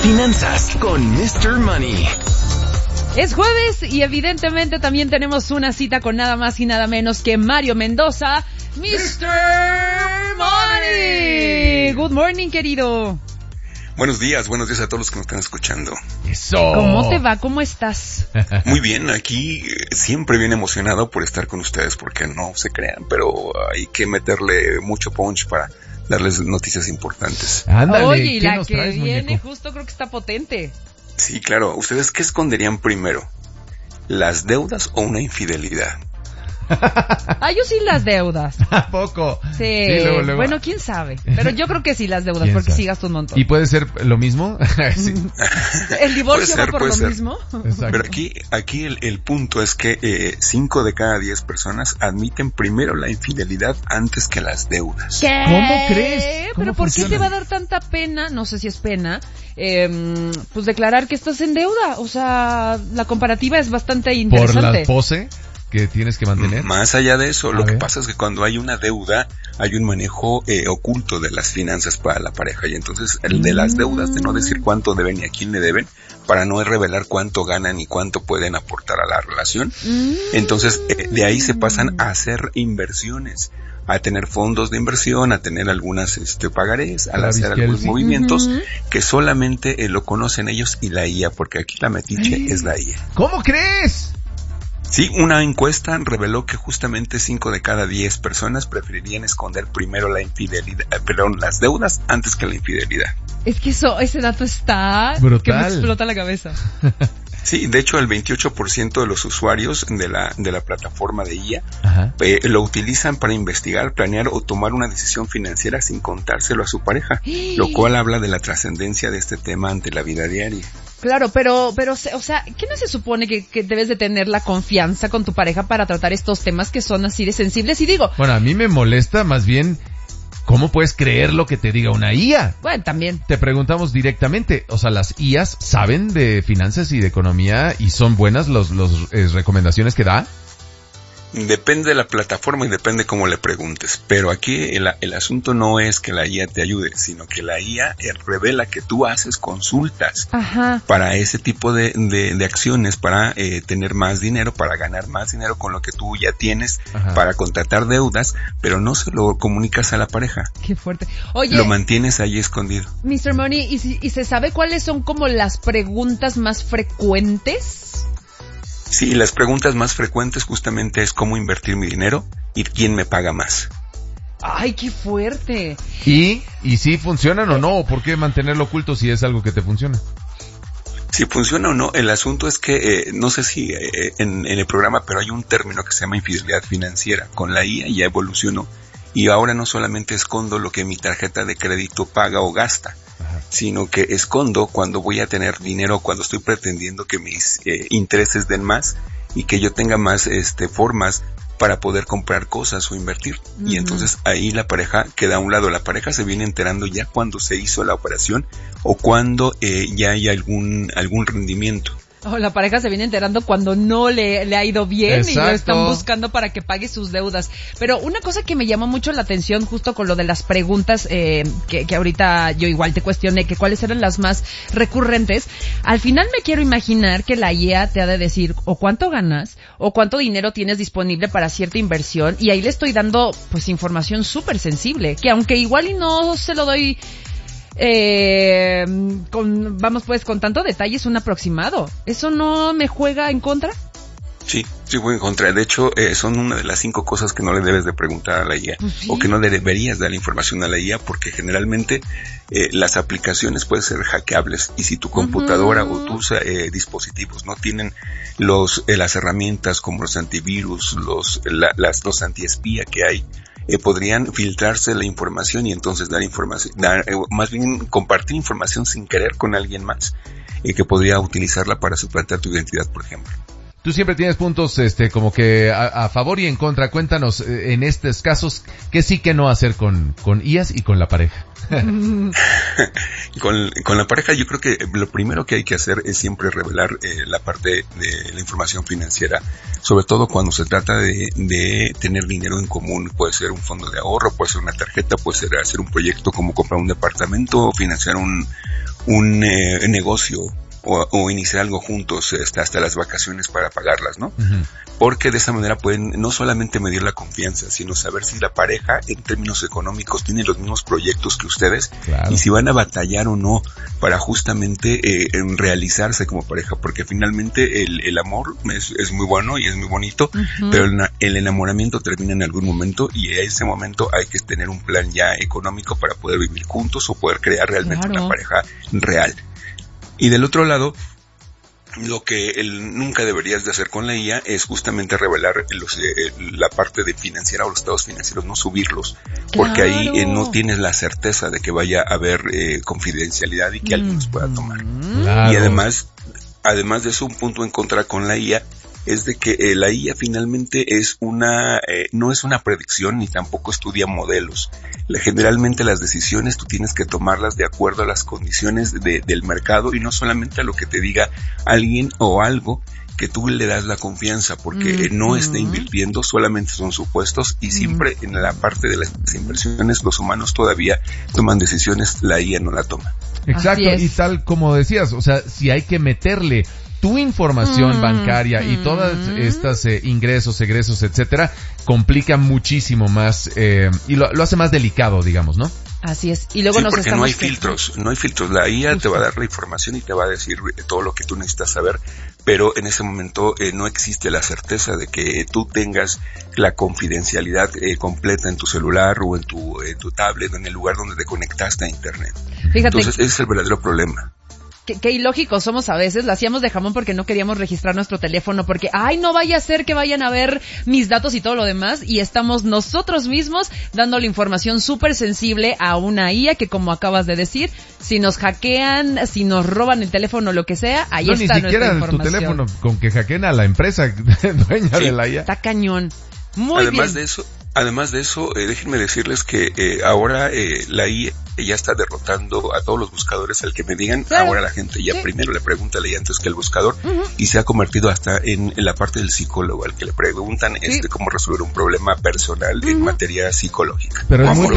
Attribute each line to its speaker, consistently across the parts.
Speaker 1: finanzas con Mr. Money.
Speaker 2: Es jueves y evidentemente también tenemos una cita con nada más y nada menos que Mario Mendoza, Mr. Money. Good morning, querido.
Speaker 3: Buenos días a todos los que nos están escuchando.
Speaker 4: Eso.
Speaker 2: ¿Cómo te va? ¿Cómo estás?
Speaker 3: Muy bien, aquí siempre bien emocionado por estar con ustedes porque no se crean, pero hay que meterle mucho punch para darles noticias importantes.
Speaker 4: Ándale,
Speaker 2: oye, y
Speaker 4: ¿qué
Speaker 2: la
Speaker 4: nos
Speaker 2: que
Speaker 4: traes,
Speaker 2: viene
Speaker 4: muñeco?
Speaker 2: justo creo que está potente.
Speaker 3: Sí, claro. ¿Ustedes qué esconderían primero? ¿Las deudas o una infidelidad?
Speaker 2: Yo sí las deudas.
Speaker 4: ¿A poco?
Speaker 2: Sí,
Speaker 4: luego.
Speaker 2: Bueno, quién sabe. Pero yo creo que sí las deudas,
Speaker 4: ¿Quién
Speaker 2: porque
Speaker 4: sabe?
Speaker 2: sí gasto un montón.
Speaker 4: ¿Y puede ser lo mismo? Sí.
Speaker 2: ¿El divorcio va por lo
Speaker 3: ser.
Speaker 2: mismo?
Speaker 4: Exacto.
Speaker 3: Pero aquí el punto es que 5 de cada 10 personas admiten primero la infidelidad antes que las deudas.
Speaker 2: ¿Qué?
Speaker 4: ¿Cómo crees? ¿Cómo
Speaker 2: ¿Pero por
Speaker 4: funciona?
Speaker 2: qué te va a dar tanta pena? No sé si es pena. Pues declarar que estás en deuda. O sea, la comparativa es bastante
Speaker 4: ¿Por
Speaker 2: interesante.
Speaker 4: la pose que tienes que mantener?
Speaker 3: Más allá de eso,
Speaker 4: A
Speaker 3: lo
Speaker 4: ver.
Speaker 3: que pasa es que cuando hay una deuda, hay un manejo oculto de las finanzas para la pareja. Y entonces el de las deudas, de no decir cuánto deben y a quién le deben, para no revelar cuánto ganan y cuánto pueden aportar a la relación. Entonces de ahí se pasan a hacer inversiones, a tener fondos de inversión, a tener algunas pagarés, a hacer algunos movimientos que solamente lo conocen ellos y la IA, porque aquí la metiche es la IA.
Speaker 4: ¿Cómo crees?
Speaker 3: Sí, una encuesta reveló que justamente 5 de cada 10 personas preferirían esconder primero la infidelidad, las deudas antes que la infidelidad.
Speaker 2: Es que ese dato está...
Speaker 4: Brutal.
Speaker 2: Que me explota la cabeza.
Speaker 3: Sí, de hecho el 28% de los usuarios de la plataforma de IA
Speaker 4: Ajá.
Speaker 3: lo utilizan para investigar, planear o tomar una decisión financiera sin contárselo a su pareja, lo cual habla de la trascendencia de este tema ante la vida diaria.
Speaker 2: Claro, pero, o sea, ¿qué no se supone que debes de tener la confianza con tu pareja para tratar estos temas que son así de sensibles? Y digo,
Speaker 4: Bueno, a mí me molesta más bien cómo puedes creer lo que te diga una IA.
Speaker 2: bueno, también.
Speaker 4: Te preguntamos directamente, o sea, las IAs saben de finanzas y de economía y son buenas los recomendaciones que da.
Speaker 3: Depende de la plataforma y depende cómo le preguntes, pero aquí el asunto no es que la IA te ayude, sino que la IA revela que tú haces consultas
Speaker 2: Ajá.
Speaker 3: para ese tipo de acciones, para tener más dinero, para ganar más dinero con lo que tú ya tienes,
Speaker 4: Ajá.
Speaker 3: para contratar deudas, pero no se lo comunicas a la pareja,
Speaker 2: Qué fuerte. Oye,
Speaker 3: lo mantienes ahí escondido.
Speaker 2: Mr. Money, ¿y se sabe cuáles son como las preguntas más frecuentes?
Speaker 3: Sí, las preguntas más frecuentes justamente es cómo invertir mi dinero y quién me paga más.
Speaker 2: Ay, qué fuerte.
Speaker 4: ¿Y si funcionan o no? ¿O por qué mantenerlo oculto si es algo que te funciona?
Speaker 3: Si funciona o no, el asunto es que, no sé si en el programa, pero hay un término que se llama infidelidad financiera. Con la IA ya evolucionó y ahora no solamente escondo lo que mi tarjeta de crédito paga o gasta, sino que escondo cuando voy a tener dinero, cuando estoy pretendiendo que mis intereses den más y que yo tenga más formas para poder comprar cosas o invertir. Y entonces ahí la pareja queda a un lado. La pareja se viene enterando ya cuando se hizo la operación o cuando ya hay algún rendimiento.
Speaker 2: O la pareja se viene enterando cuando no le ha ido bien.
Speaker 4: Exacto.
Speaker 2: Y lo están buscando para que pague sus deudas. Pero una cosa que me llamó mucho la atención justo con lo de las preguntas que ahorita yo igual te cuestioné, que cuáles eran las más recurrentes. Al final me quiero imaginar que la IA te ha de decir o cuánto ganas o cuánto dinero tienes disponible para cierta inversión, y ahí le estoy dando pues información súper sensible, que aunque igual y no se lo doy con tanto detalle, es un aproximado. ¿Eso no me juega en contra?
Speaker 3: Sí, voy en contra. De hecho, son una de las 5 cosas que no le debes de preguntar a la IA,
Speaker 2: Pues sí.
Speaker 3: o que no le deberías dar información a la IA, porque generalmente las aplicaciones pueden ser hackeables, y si tu computadora o tus dispositivos no tienen las herramientas como los antivirus, los antiespía que hay, podrían filtrarse la información y entonces más bien compartir información sin querer con alguien más, que podría utilizarla para suplantar tu identidad, por ejemplo.
Speaker 4: Tú siempre tienes puntos como que a favor y en contra. Cuéntanos en estos casos qué sí que no hacer con IAs y con la pareja.
Speaker 3: Con la pareja yo creo que lo primero que hay que hacer es siempre revelar la parte de la información financiera, sobre todo cuando se trata de tener dinero en común. Puede ser un fondo de ahorro, puede ser una tarjeta, puede ser hacer un proyecto como comprar un departamento o financiar un negocio o iniciar algo juntos hasta las vacaciones para pagarlas, ¿no? Uh-huh. Porque de esa manera pueden no solamente medir la confianza, sino saber si la pareja en términos económicos tiene los mismos proyectos que ustedes, claro, y si van a batallar o no para justamente realizarse como pareja, porque finalmente el amor es muy bueno y es muy bonito, uh-huh, pero el enamoramiento termina en algún momento y en ese momento hay que tener un plan ya económico para poder vivir juntos o poder crear realmente, claro, una pareja real. Y del otro lado, lo que nunca deberías de hacer con la IA es justamente revelar la parte de financiera o los estados financieros, no subirlos, porque ahí no tienes la certeza de que vaya a haber confidencialidad y que alguien los pueda tomar. Claro. Y además de eso, un punto en contra con la IA es de que la IA finalmente no es una predicción ni tampoco estudia modelos. Generalmente las decisiones tú tienes que tomarlas de acuerdo a las condiciones del mercado y no solamente a lo que te diga alguien o algo que tú le das la confianza, porque no está invirtiendo, solamente son supuestos y siempre en la parte de las inversiones los humanos todavía toman decisiones, la IA no la toma.
Speaker 4: Exacto, y tal como decías, o sea, si hay que meterle tu información bancaria y todas estas ingresos, egresos, etcétera, complica muchísimo más y lo hace más delicado, digamos, ¿no?
Speaker 2: Así es. Y luego
Speaker 3: porque no hay filtros. La IA justo te va a dar la información y te va a decir todo lo que tú necesitas saber, pero en ese momento no existe la certeza de que tú tengas la confidencialidad completa en tu celular o en tu tablet o en el lugar donde te conectaste a internet. Fíjate. Entonces ese es el verdadero problema.
Speaker 2: Qué ilógicos somos a veces, la hacíamos de jamón porque no queríamos registrar nuestro teléfono, porque, ay, no vaya a ser que vayan a ver mis datos y todo lo demás, y estamos nosotros mismos dando la información súper sensible a una IA que, como acabas de decir, si nos hackean, si nos roban el teléfono o lo que sea, ahí está nuestra información.
Speaker 4: Ni siquiera tu teléfono, con que hackeen a la empresa dueña de la IA.
Speaker 2: Está cañón. Muy bien.
Speaker 3: Además de eso, déjenme decirles que ahora la IA ya está derrotando a todos los buscadores. Al que me digan, claro, ahora la gente ya primero le pregunta a la IA antes que al buscador, y se ha convertido hasta en la parte del psicólogo, al que le preguntan cómo resolver un problema personal en materia psicológica.
Speaker 4: Pero es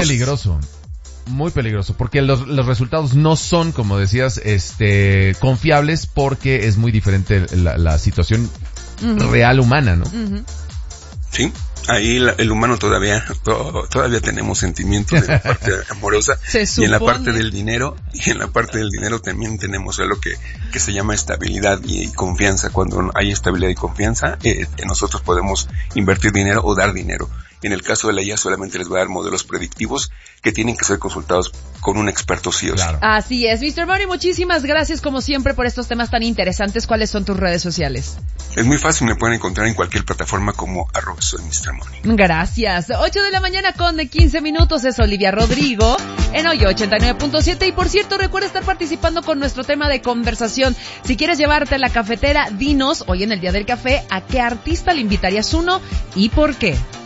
Speaker 4: muy peligroso, porque los resultados no son, como decías, confiables, porque es muy diferente la situación real humana, ¿no?
Speaker 3: Sí. Ahí el humano todavía tenemos sentimientos en la parte amorosa y en la parte del dinero, también tenemos algo que se llama estabilidad y confianza. Cuando hay estabilidad y confianza, nosotros podemos invertir dinero o dar dinero. En el caso de la IA solamente les va a dar modelos predictivos que tienen que ser consultados con un experto sí o sí.
Speaker 2: Claro. Así es. Mr. Money, muchísimas gracias como siempre por estos temas tan interesantes. ¿Cuáles son tus redes sociales?
Speaker 3: Es muy fácil, me pueden encontrar en cualquier plataforma como @soy Mr. Money.
Speaker 2: Gracias. 8 de la mañana con 15 minutos, es Olivia Rodrigo en Hoy 89.7. Y por cierto, recuerda estar participando con nuestro tema de conversación. Si quieres llevarte a la cafetera, dinos hoy en el Día del Café a qué artista le invitarías uno y por qué.